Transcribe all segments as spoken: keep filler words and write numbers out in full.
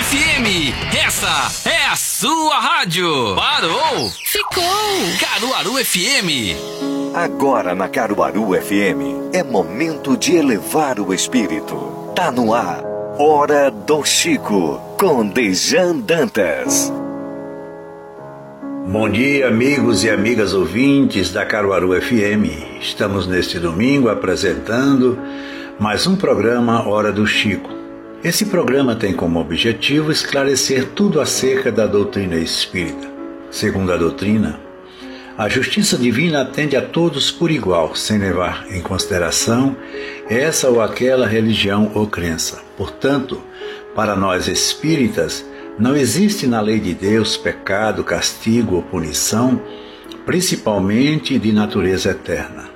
F M, essa é a sua rádio. Parou? Ficou! Caruaru F M. Agora na Caruaru F M, é momento de elevar o espírito. Tá no ar, Hora do Chico, com Dejan Dantas. Bom dia, amigos e amigas ouvintes da Caruaru F M. Estamos neste domingo apresentando mais um programa Hora do Chico. Esse programa tem como objetivo esclarecer tudo acerca da doutrina espírita. Segundo a doutrina, a justiça divina atende a todos por igual, sem levar em consideração essa ou aquela religião ou crença. Portanto, para nós espíritas, não existe na lei de Deus pecado, castigo ou punição, principalmente de natureza eterna.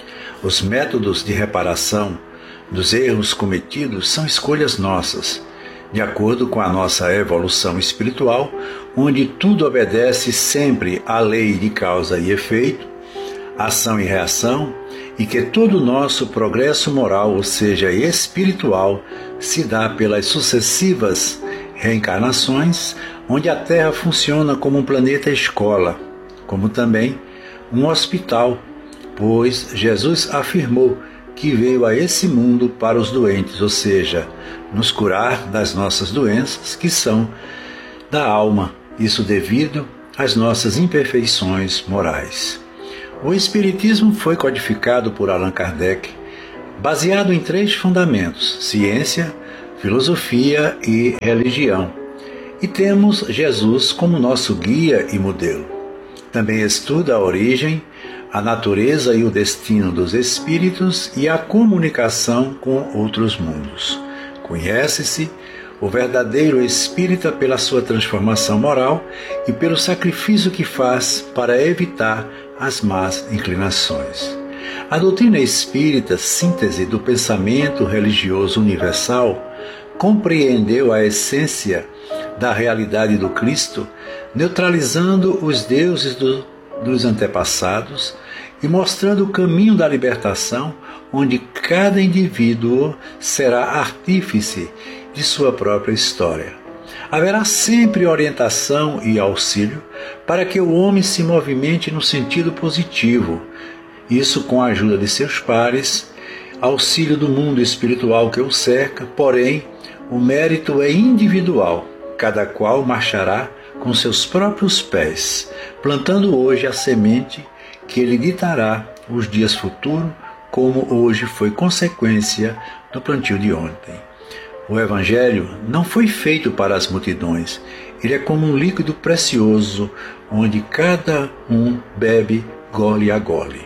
Os métodos de reparação dos erros cometidos são escolhas nossas, de acordo com a nossa evolução espiritual, onde tudo obedece sempre à lei de causa e efeito, ação e reação, e que todo o nosso progresso moral, ou seja, espiritual, se dá pelas sucessivas reencarnações, onde a Terra funciona como um planeta escola, como também um hospital, pois Jesus afirmou que veio a esse mundo para os doentes, ou seja, nos curar das nossas doenças, que são da alma, isso devido às nossas imperfeições morais. O Espiritismo foi codificado por Allan Kardec, baseado em três fundamentos: ciência, filosofia e religião. E temos Jesus como nosso guia e modelo. Também estuda a origem, a natureza e o destino dos espíritos e a comunicação com outros mundos. Conhece-se o verdadeiro espírita pela sua transformação moral e pelo sacrifício que faz para evitar as más inclinações. A doutrina espírita, síntese do pensamento religioso universal, compreendeu a essência da realidade do Cristo, neutralizando os deuses do dos antepassados e mostrando o caminho da libertação, onde cada indivíduo será artífice de sua própria história. Haverá sempre orientação e auxílio para que o homem se movimente no sentido positivo, isso com a ajuda de seus pares, auxílio do mundo espiritual que o cerca, porém, o mérito é individual, cada qual marchará com seus próprios pés, plantando hoje a semente que ele ditará os dias futuros, como hoje foi consequência do plantio de ontem. O Evangelho não foi feito para as multidões, ele é como um líquido precioso, onde cada um bebe gole a gole.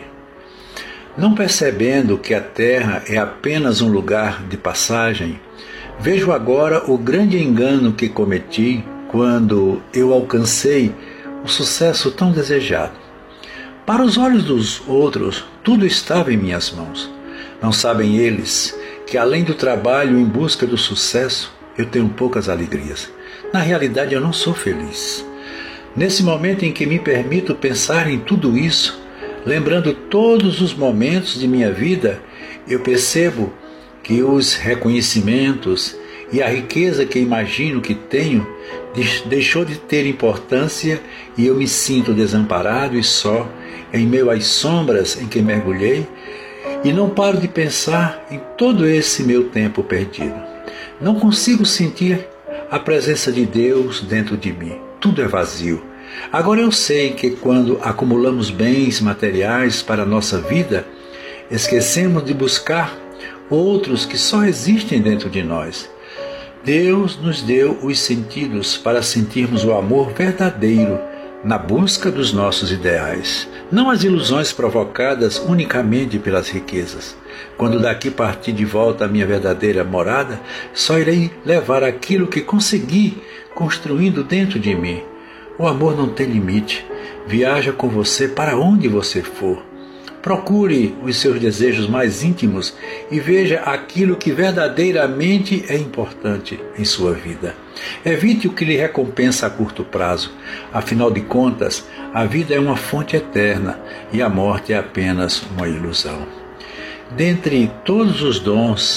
Não percebendo que a terra é apenas um lugar de passagem, vejo agora o grande engano que cometi quando eu alcancei o sucesso tão desejado. Para os olhos dos outros, tudo estava em minhas mãos. Não sabem eles que, além do trabalho em busca do sucesso, eu tenho poucas alegrias. Na realidade, eu não sou feliz. Nesse momento em que me permito pensar em tudo isso, lembrando todos os momentos de minha vida, eu percebo que os reconhecimentos e a riqueza que imagino que tenho deixou de ter importância e eu me sinto desamparado e só, em meio às sombras em que mergulhei, e não paro de pensar em todo esse meu tempo perdido. Não consigo sentir a presença de Deus dentro de mim. Tudo é vazio. Agora eu sei que quando acumulamos bens materiais para a nossa vida, esquecemos de buscar outros que só existem dentro de nós. Deus nos deu os sentidos para sentirmos o amor verdadeiro na busca dos nossos ideais, não as ilusões provocadas unicamente pelas riquezas. Quando daqui partir de volta à minha verdadeira morada, só irei levar aquilo que consegui construindo dentro de mim. O amor não tem limite, viaja com você para onde você for. Procure os seus desejos mais íntimos e veja aquilo que verdadeiramente é importante em sua vida. Evite o que lhe recompensa a curto prazo. Afinal de contas, a vida é uma fonte eterna e a morte é apenas uma ilusão. Dentre todos os dons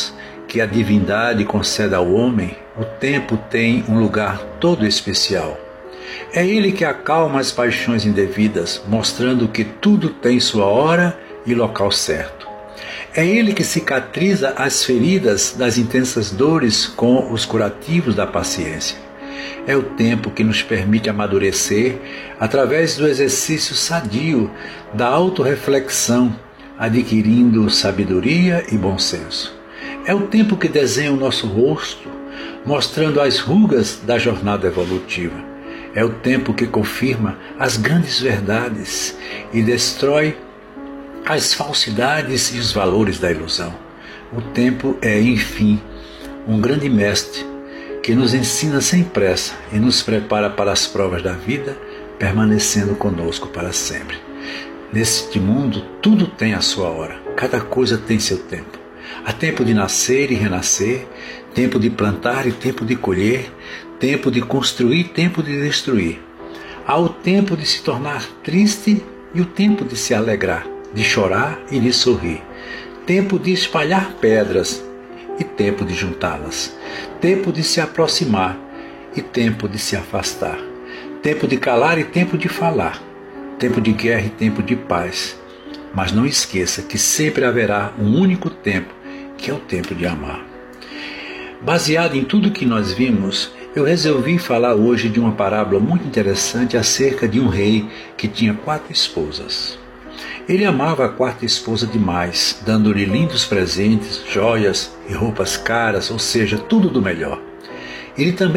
que a divindade concede ao homem, o tempo tem um lugar todo especial. É ele que acalma as paixões indevidas, mostrando que tudo tem sua hora e local certo. É ele que cicatriza as feridas das intensas dores com os curativos da paciência. É o tempo que nos permite amadurecer através do exercício sadio da autorreflexão, adquirindo sabedoria e bom senso. É o tempo que desenha o nosso rosto, mostrando as rugas da jornada evolutiva. É o tempo que confirma as grandes verdades e destrói as falsidades e os valores da ilusão. O tempo é, enfim, um grande mestre que nos ensina sem pressa e nos prepara para as provas da vida, permanecendo conosco para sempre. Neste mundo, tudo tem a sua hora, cada coisa tem seu tempo. Há tempo de nascer e renascer, tempo de plantar e tempo de colher, tempo de construir e tempo de destruir. Há o tempo de se tornar triste e o tempo de se alegrar, de chorar e de sorrir. Tempo de espalhar pedras e tempo de juntá-las. Tempo de se aproximar e tempo de se afastar. Tempo de calar e tempo de falar. Tempo de guerra e tempo de paz. Mas não esqueça que sempre haverá um único tempo, que é o tempo de amar. Baseado em tudo que nós vimos, eu resolvi falar hoje de uma parábola muito interessante acerca de um rei que tinha quatro esposas. Ele amava a quarta esposa demais, dando-lhe lindos presentes, joias e roupas caras, ou seja, tudo do melhor. Ele também